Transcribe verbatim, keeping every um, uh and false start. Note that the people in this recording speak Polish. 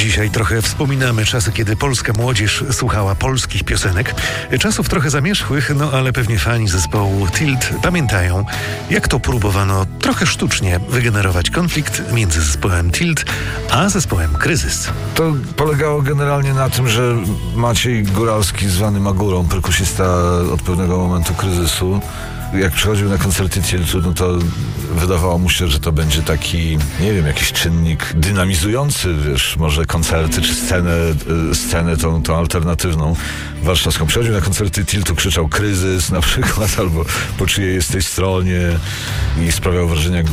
Dzisiaj trochę wspominamy czasy, kiedy polska młodzież słuchała polskich piosenek. Czasów trochę zamierzchłych, no ale pewnie fani zespołu Tilt pamiętają, jak to próbowano trochę sztucznie wygenerować konflikt między zespołem Tilt a zespołem Kryzys. To polegało generalnie na tym, że Maciej Góralski, zwany Magurą, perkusista od pewnego momentu Kryzysu, jak przychodził na koncerty Tiltu, no to wydawało mu się, że to będzie taki, nie wiem, jakiś czynnik dynamizujący, wiesz, może koncerty czy scenę, scenę tą, tą alternatywną warszawską. Przychodził na koncerty Tiltu, krzyczał Kryzys na przykład, albo po czyjej jesteś stronie i sprawiał wrażenie, jakby